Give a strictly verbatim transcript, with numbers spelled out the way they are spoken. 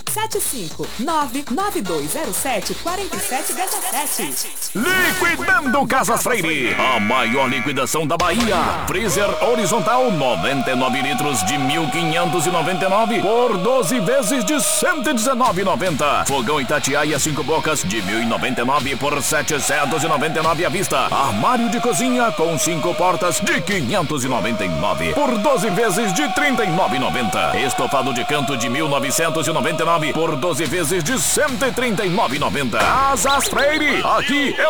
sete cinco nove nove dois zero sete quatro sete um sete. Liquidando Casas Freire, a maior liquidação da Bahia. Freezer horizontal noventa e nove litros de mil quinhentos e noventa e nove por doze vezes de cento e dezenove reais e noventa centavos. Fogão Itatiaia cinco bocas de mil e noventa e nove por setecentos e noventa e nove à vista. Armário de cozinha com cinco portas de quinhentos e noventa e nove por doze vezes de trinta e nove reais e noventa centavos. Estofado de canto de mil novecentos e noventa e nove por doze vezes de cento e trinta e nove reais e noventa centavos. Casas Freire, aqui é